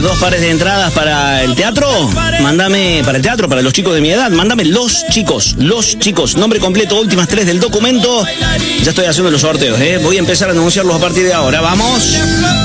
2 pares de entradas para el teatro. Mándame, para el teatro, para los chicos de mi edad, mándame los chicos, nombre completo, últimas 3 del documento. Ya estoy haciendo los sorteos, voy a empezar a anunciarlos a partir de ahora, vamos.